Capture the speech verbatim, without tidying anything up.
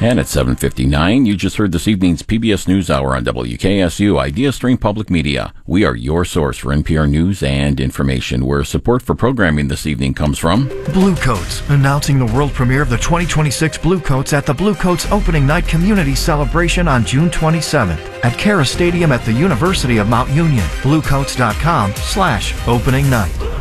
And at seven fifty-nine, you just heard this evening's P B S NewsHour on W K S U Idea Stream Public Media. We are your source for N P R news and information, where support for programming this evening comes from Blue Coats, announcing the world premiere of the twenty twenty-six Blue Coats at the Blue Coats Opening Night Community Celebration on June twenty-seventh at Cara Stadium at the University of Mount Union. bluecoats dot com slash opening night.